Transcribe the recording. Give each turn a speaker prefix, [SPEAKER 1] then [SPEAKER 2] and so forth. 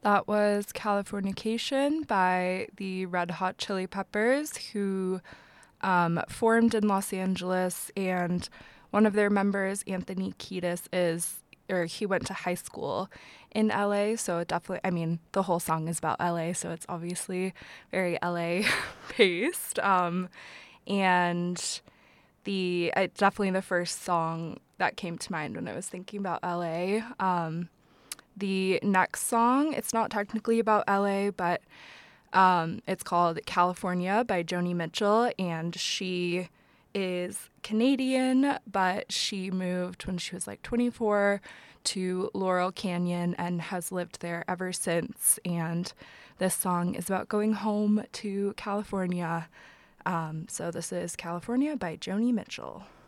[SPEAKER 1] That was Californication by the Red Hot Chili Peppers, who formed in Los Angeles, and one of their members, Anthony Kiedis, he went to high school in LA, so it definitely, I mean, the whole song is about LA, so it's obviously very LA based. And definitely the first song that came to mind when I was thinking about LA. The next song, it's not technically about LA, but it's called California by Joni Mitchell, and she is Canadian, but she moved when she was like 24 to Laurel Canyon and has lived there ever since. And this song is about going home to California. So this is California by Joni Mitchell.